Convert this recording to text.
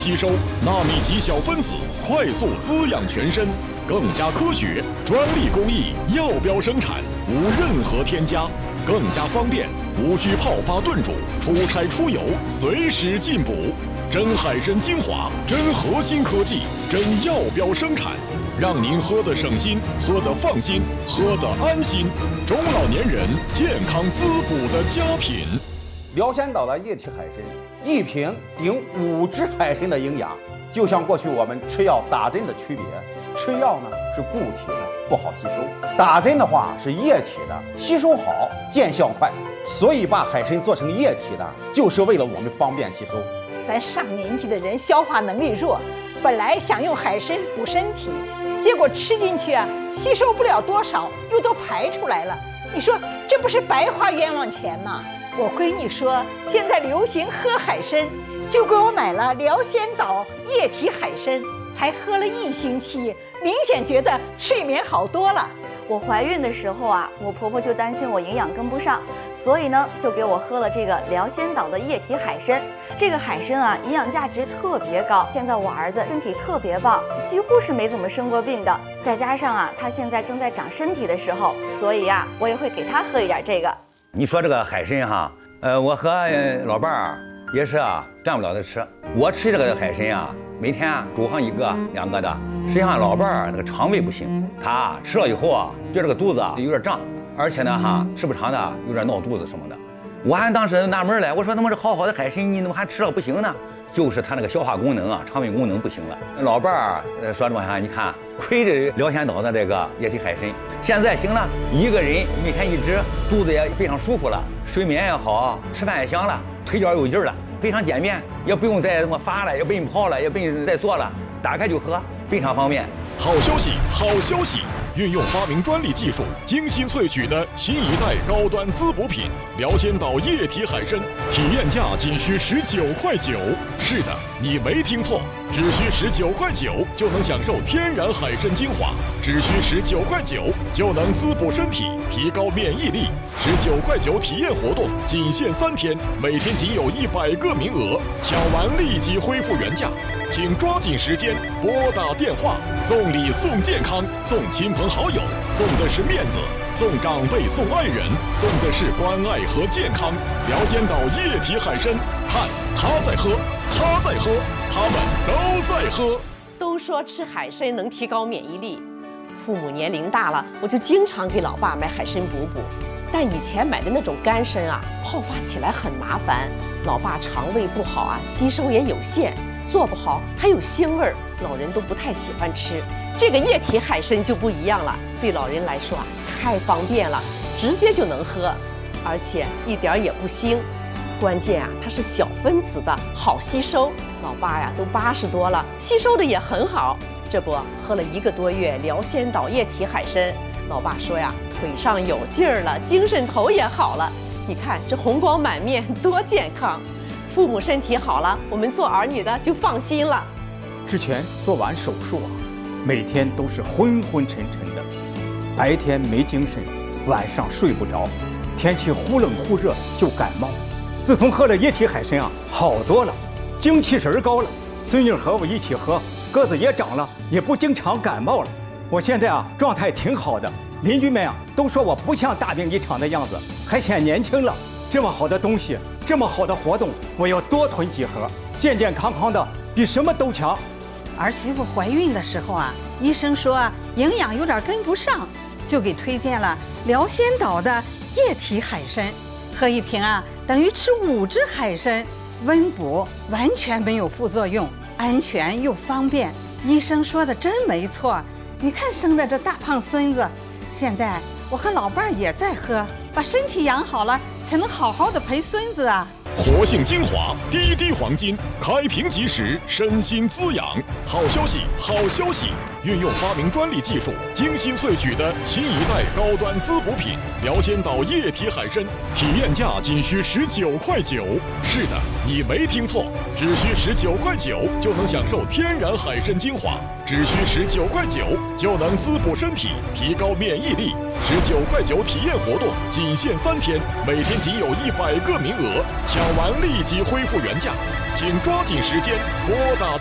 吸收纳米级小分子，快速滋养全身，更加科学，专利工艺，药标生产，无任何添加，更加方便，无需泡发炖煮，出差出游随时进补。真海参精华，真核心科技，真药标生产，让您喝得省心，喝得放心，喝得安心。中老年人健康滋补的佳品。 辽仙岛的液体海参，一瓶顶5只海参的营养。就像过去我们吃药打针的区别，吃药呢是固体的，不好吸收；打针的话是液体的，吸收好，见效快。所以把海参做成液体的，就是为了我们方便吸收。 咱上年纪的人消化能力弱，本来想用海参补身体，结果吃进去啊，吸收不了多少，又都排出来了。你说这不是白花冤枉钱吗？我闺女说现在流行喝海参，就给我买了辽仙岛液体海参，才喝了1星期，明显觉得睡眠好多了。 我怀孕的时候啊，我婆婆就担心我营养跟不上，所以呢，就给我喝了这个辽仙岛的液体海参。这个海参啊，营养价值特别高。现在我儿子身体特别棒，几乎是没怎么生过病的。再加上啊，他现在正在长身体的时候，所以啊，我也会给他喝一点这个。 你说这个海参哈，我和老伴儿也是啊，占不了的吃。我吃这个海参啊，每天煮上1个2个的。实际上老伴儿那个肠胃不行，他吃了以后啊，觉得这个肚子啊有点胀，而且呢哈，吃不长的有点闹肚子什么的。我还当时纳闷了，我说怎么这好好的海参，你怎么还吃了不行呢？就是他那个消化功能啊，肠胃功能不行了。老伴儿说这么你看亏着辽仙岛的这个液体海参，现在行了，一个人每天1只，肚子也非常舒服了，睡眠也好，吃饭也香了，腿脚有劲儿了，非常简便，也不用再这么发了，也不用泡了，也不用再做了，打开就喝，非常方便。 好消息，好消息！运用发明专利技术，精心萃取的新一代高端滋补品辽仙岛液体海参，体验价仅需19.9块。是的，你没听错，只需19.9块就能享受天然海参精华，只需19.9块就能滋补身体，提高免疫力。19.9块体验活动仅限3天，每天仅有100个名额，抢完立即恢复原价。请抓紧时间拨打电话，送礼送健康，送亲朋好友，送的是面子，送长辈送爱人，送的是关爱和健康。辽仙岛液体海参，看他在喝，他在喝，他们都在喝。 都说吃海参能提高免疫力，父母年龄大了，我就经常给老爸买海参补补。但以前买的那种干参啊，泡发起来很麻烦，老爸肠胃不好啊，吸收也有限，做不好还有腥味儿，老人都不太喜欢吃。这个液体海参就不一样了，对老人来说啊，太方便了，直接就能喝，而且一点也不腥。关键啊，它是小分子的，好吸收。老爸呀，都80多了，吸收的也很好。这不喝了1个多月辽仙岛液体海参，老爸说呀，腿上有劲儿了，精神头也好了。你看这红光满面，多健康！父母身体好了，我们做儿女的就放心了。 之前做完手术啊，每天都是昏昏沉沉的，白天没精神，晚上睡不着，天气忽冷忽热就感冒。自从喝了液体海参啊，好多了，精气神高了。孙女和我一起喝，个子也长了，也不经常感冒了。我现在啊，状态挺好的，邻居们啊都说我不像大病一场的样子，还显年轻了。这么好的东西，这么好的活动，我要多囤几盒，健健康康的，比什么都强。 儿媳妇怀孕的时候啊，医生说啊，营养有点跟不上，就给推荐了辽仙岛的液体海参，喝1瓶啊，等于吃5只海参，温补，完全没有副作用，安全又方便。医生说的真没错，你看生的这大胖孙子，现在我和老伴儿也在喝，把身体养好了，才能好好的陪孙子啊。 活性精华，滴滴黄金，开瓶即食，身心滋养。好消息，好消息！运用发明专利技术，精心萃取的新一代高端滋补品辽仙岛液体海参，体验价仅需19.9块。是的，你没听错，只需19.9块就能享受天然海参精华，只需19.9块就能滋补身体，提高免疫力。19.9块体验活动仅限3天，每天仅有100个名额，抢完立即恢复原价，请抓紧时间拨打